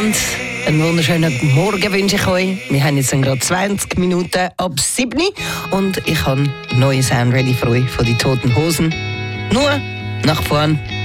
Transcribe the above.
Einen wunderschönen Morgen wünsche ich euch. Wir haben jetzt gerade 20 Minuten ab 7 und ich habe neue Sound ready für euch von den Toten Hosen. Nur nach vorn.